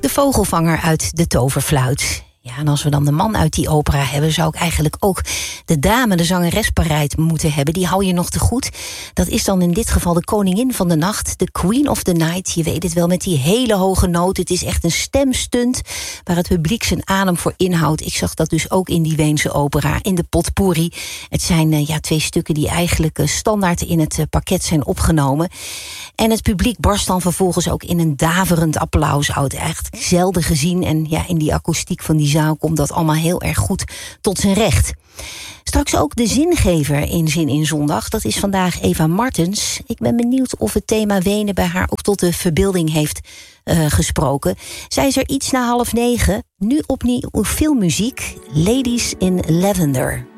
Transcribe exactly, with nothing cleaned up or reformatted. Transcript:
De vogelvanger uit De Toverfluit. Ja, en als we dan de man uit die opera hebben, zou ik eigenlijk ook de dame, de zangeres, paraat moeten hebben. Die hou je nog te goed. Dat is dan in dit geval de koningin van de nacht, de Queen of the Night. Je weet het wel, met die hele hoge noot. Het is echt een stemstunt waar het publiek zijn adem voor inhoudt. Ik zag dat dus ook in die Weense opera, in de potpourri. Het zijn uh, ja, twee stukken die eigenlijk uh, standaard in het uh, pakket zijn opgenomen. En het publiek barst dan vervolgens ook in een daverend applaus uit. Echt zelden gezien. En ja, in die akoestiek van die zaal komt dat allemaal heel erg goed tot zijn recht. Straks ook de zingever in Zin in Zondag. Dat is vandaag Eva Martens. Ik ben benieuwd of het thema Wenen bij haar ook tot de verbeelding heeft uh, gesproken. Zij is er iets na half negen. Nu opnieuw veel muziek. Ladies in Lavender.